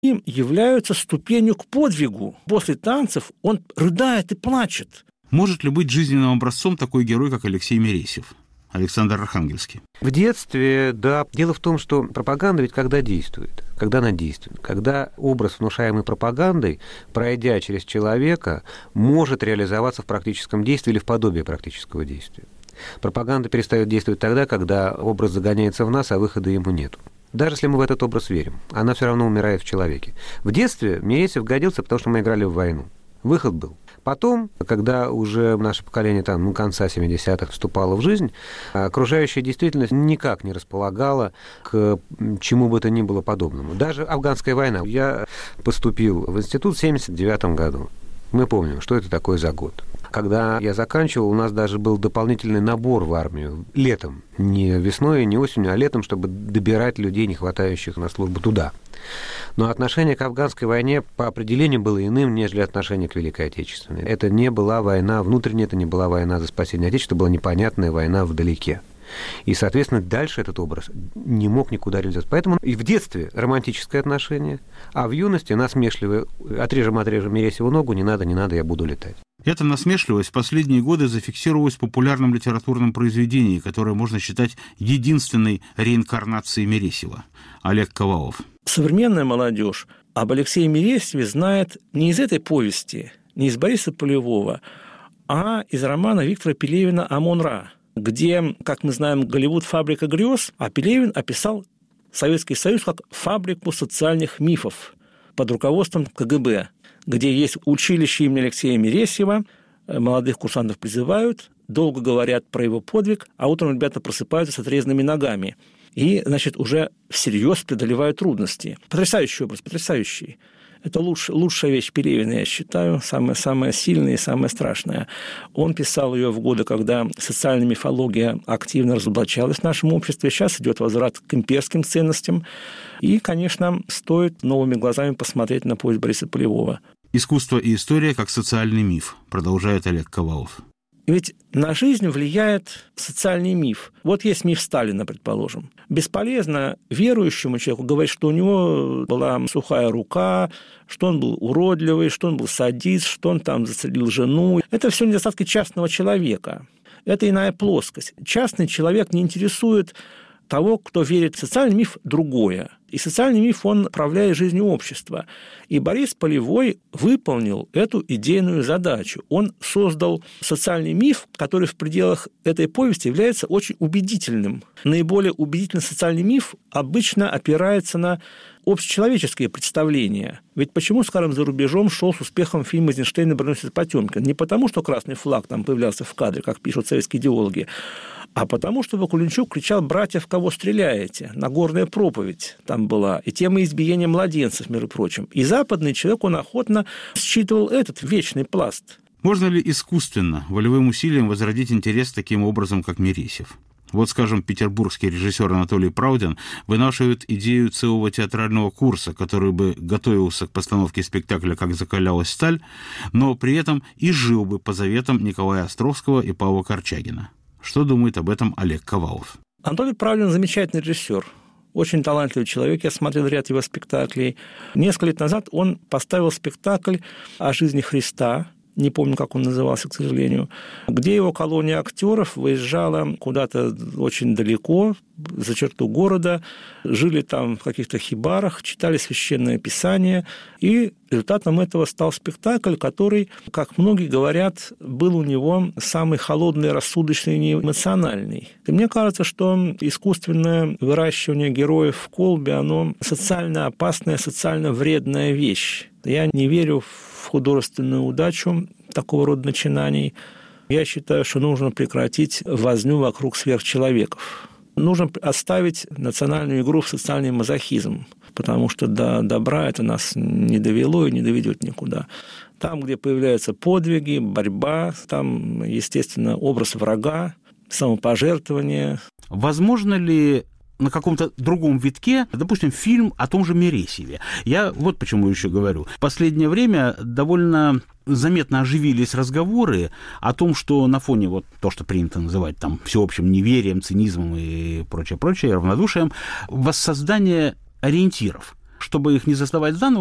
им являются ступенью к подвигу. После танцев он рыдает и плачет. Может ли быть жизненным образцом такой герой, как Алексей Мересьев, Александр Архангельский? В детстве, да. Дело в том, что пропаганда ведь когда действует? Когда она действует? Когда образ, внушаемый пропагандой, пройдя через человека, может реализоваться в практическом действии или в подобии практического действия. Пропаганда перестает действовать тогда, когда образ загоняется в нас, а выхода ему нет. Даже если мы в этот образ верим, она все равно умирает в человеке. В детстве Мересьев годился, потому что мы играли в войну. Выход был. Потом, когда уже наше поколение конца 70-х вступало в жизнь, окружающая действительность никак не располагала к чему бы то ни было подобному. Даже афганская война. Я поступил в институт в 1979 году. Мы помним, что это такое за год. Когда я заканчивал, у нас даже был дополнительный набор в армию летом. Не весной, не осенью, а летом, чтобы добирать людей, не хватающих на службу туда. Но отношение к афганской войне по определению было иным, нежели отношение к Великой Отечественной. Это не была война внутренняя, это не была война за спасение Отечества, это была непонятная война вдалеке. И, соответственно, дальше этот образ не мог никуда реализоваться. Поэтому и в детстве романтическое отношение, а в юности насмешливое: отрежем Мересьеву ногу, не надо, я буду летать. Эта насмешливость в последние годы зафиксировалась в популярном литературном произведении, которое можно считать единственной реинкарнацией Мересьева. Олег Ковалов. Современная молодежь об Алексее Мересьеве знает не из этой повести, не из Бориса Полевого, а из романа Виктора Пелевина «Амон-Ра», где, как мы знаем, Голливуд – фабрика грез, а Пелевин описал Советский Союз как фабрику социальных мифов под руководством КГБ, где есть училище имени Алексея Мересьева, молодых курсантов призывают, долго говорят про его подвиг, а утром ребята просыпаются с отрезанными ногами и, уже всерьез преодолевают трудности. Потрясающий образ, потрясающий. Это лучшая вещь Пелевина, я считаю, самая сильная и самая страшная. Он писал ее в годы, когда социальная мифология активно разоблачалась в нашем обществе. Сейчас идет возврат к имперским ценностям. И, конечно, стоит новыми глазами посмотреть на повесть Бориса Полевого. «Искусство и история как социальный миф», продолжает Олег Ковалов. Ведь на жизнь влияет социальный миф. Вот есть миф Сталина, предположим. Бесполезно верующему человеку говорить, что у него была сухая рука, что он был уродливый, что он был садист, что он там застрелил жену. Это все недостатки частного человека. Это иная плоскость. Частный человек не интересует того, кто верит в социальный миф, другое. И социальный миф, он управляет жизнью общества. И Борис Полевой выполнил эту идейную задачу. Он создал социальный миф, который в пределах этой повести является очень убедительным. Наиболее убедительный социальный миф обычно опирается на общечеловеческие представления. Ведь почему, скажем, за рубежом шел с успехом фильм Эйзенштейна «Броненосец Потёмкин»? Не потому, что красный флаг там появлялся в кадре, как пишут советские идеологи, а потому, что Вакуленчук кричал: «Братья, в кого стреляете?» Нагорная проповедь там была, и тема избиения младенцев, между прочим. И западный человек, он охотно считывал этот вечный пласт. Можно ли искусственно, волевым усилием возродить интерес таким образом, как Мересьев? Вот, скажем, петербургский режиссер Анатолий Праудин вынашивает идею целого театрального курса, который бы готовился к постановке спектакля «Как закалялась сталь», но при этом и жил бы по заветам Николая Островского и Павла Корчагина. Что думает об этом Олег Ковалов? Анатолий Праудин замечательный режиссер, очень талантливый человек. Я смотрел ряд его спектаклей. Несколько лет назад он поставил спектакль о жизни Христа, не помню, как он назывался, к сожалению, где его колония актеров выезжала куда-то очень далеко, за черту города, жили там в каких-то хибарах, читали Священное Писание, и результатом этого стал спектакль, который, как многие говорят, был у него самый холодный, рассудочный и неэмоциональный. И мне кажется, что искусственное выращивание героев в колбе, оно социально опасная, социально вредная вещь. Я не верю в художественную удачу такого рода начинаний. Я считаю, что нужно прекратить возню вокруг сверхчеловеков. Нужно оставить национальную игру в социальный мазохизм, потому что до добра это нас не довело и не доведет никуда. Там, где появляются подвиги, борьба, там, естественно, образ врага, самопожертвование. Возможно ли на каком-то другом витке, допустим, фильм о том же Мересьеве? Я вот почему еще говорю. В последнее время довольно заметно оживились разговоры о том, что на фоне вот то, что принято называть там всеобщим неверием, цинизмом и прочее, равнодушием, воссоздание ориентиров. Чтобы их не создавать заново,